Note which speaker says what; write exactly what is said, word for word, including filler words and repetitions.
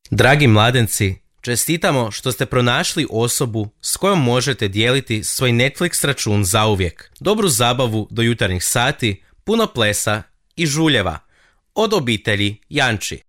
Speaker 1: Dragi mladenci, čestitamo što ste pronašli osobu s kojom možete dijeliti svoj Netflix račun zauvijek. Dobru zabavu do jutarnjih sati, puno plesa i žuljeva. Od obitelji Janči.